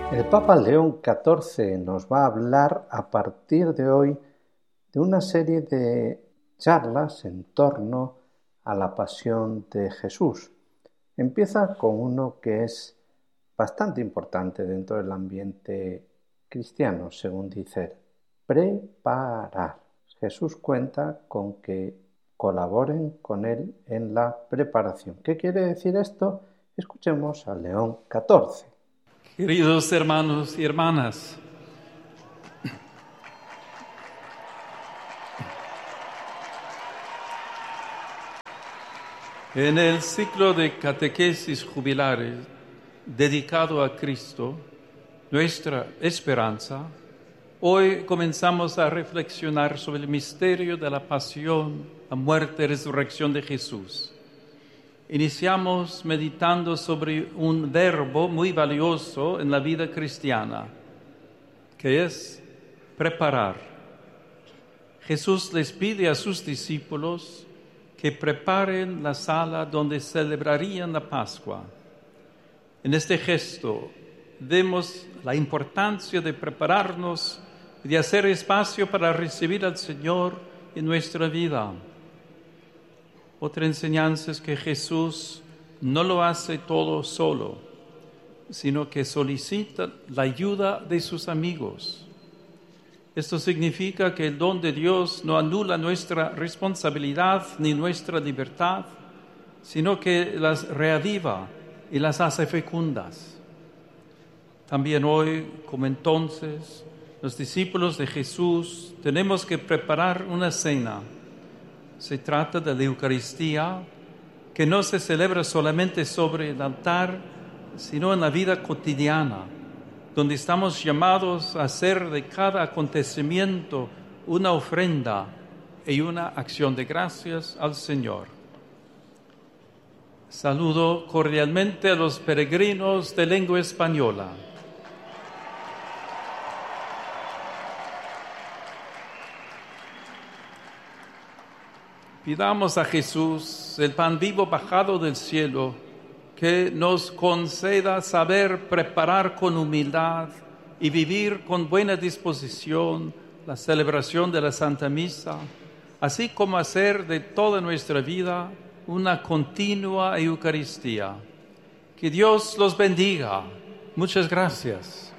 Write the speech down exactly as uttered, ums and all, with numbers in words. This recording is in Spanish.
El Papa León catorce nos va a hablar a partir de hoy de una serie de charlas en torno a la pasión de Jesús. Empieza con uno que es bastante importante dentro del ambiente cristiano, según dice él: preparar. Jesús cuenta con que colaboren con él en la preparación. ¿Qué quiere decir esto? Escuchemos a León catorce. Queridos hermanos y hermanas, en el ciclo de catequesis jubilares dedicado a Cristo, nuestra esperanza, hoy comenzamos a reflexionar sobre el misterio de la pasión, la muerte y resurrección de Jesús. Iniciamos meditando sobre un verbo muy valioso en la vida cristiana, que es preparar. Jesús les pide a sus discípulos que preparen la sala donde celebrarían la Pascua. En este gesto vemos la importancia de prepararnos y de hacer espacio para recibir al Señor en nuestra vida. Otra enseñanza es que Jesús no lo hace todo solo, sino que solicita la ayuda de sus amigos. Esto significa que el don de Dios no anula nuestra responsabilidad ni nuestra libertad, sino que las reaviva y las hace fecundas. También hoy, como entonces, los discípulos de Jesús tenemos que preparar una cena. Se trata de la Eucaristía, que no se celebra solamente sobre el altar, sino en la vida cotidiana, donde estamos llamados a hacer de cada acontecimiento una ofrenda y una acción de gracias al Señor. Saludo cordialmente a los peregrinos de lengua española. Pidamos a Jesús, el pan vivo bajado del cielo, que nos conceda saber preparar con humildad y vivir con buena disposición la celebración de la Santa Misa, así como hacer de toda nuestra vida una continua Eucaristía. Que Dios los bendiga. Muchas gracias.